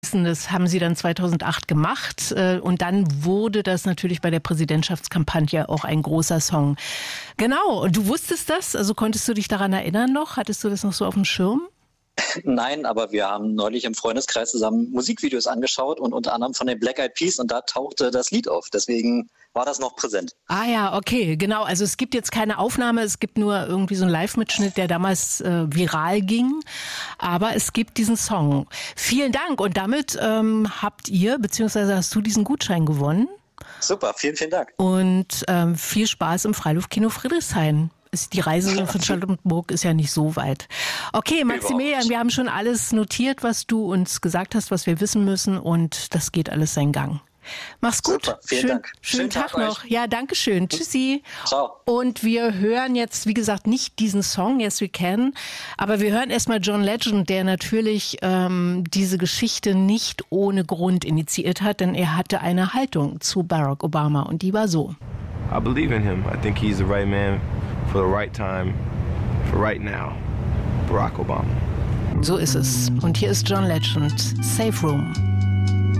Das haben Sie dann 2008 gemacht und dann wurde das natürlich bei der Präsidentschaftskampagne auch ein großer Song. Genau, und du wusstest das? Also konntest du dich daran erinnern noch? Hattest du das noch so auf dem Schirm? Nein, aber wir haben neulich im Freundeskreis zusammen Musikvideos angeschaut und unter anderem von den Black Eyed Peas und da tauchte das Lied auf. Deswegen war das noch präsent. Ah ja, okay, genau. Also es gibt jetzt keine Aufnahme, es gibt nur irgendwie so einen Live-Mitschnitt, der damals viral ging. Aber es gibt diesen Song. Vielen Dank und damit habt ihr, beziehungsweise hast du diesen Gutschein gewonnen. Super, vielen, vielen Dank. Und viel Spaß im Freiluftkino Friedrichshain. Die Reise von Charlottenburg ist ja nicht so weit. Okay, Maximilian, wir haben schon alles notiert, was du uns gesagt hast, was wir wissen müssen und das geht alles seinen Gang. Mach's gut. Super, vielen Dank. Schönen Tag noch. Ja, danke schön. Tschüssi. Ciao. Und wir hören jetzt, wie gesagt, nicht diesen Song, Yes We Can, aber wir hören erstmal John Legend, der natürlich diese Geschichte nicht ohne Grund initiiert hat, denn er hatte eine Haltung zu Barack Obama und die war so. I believe in him. I think he's the right man for the right time, for right now. Barack Obama. So ist es. Und hier ist John Legend, Safe Room.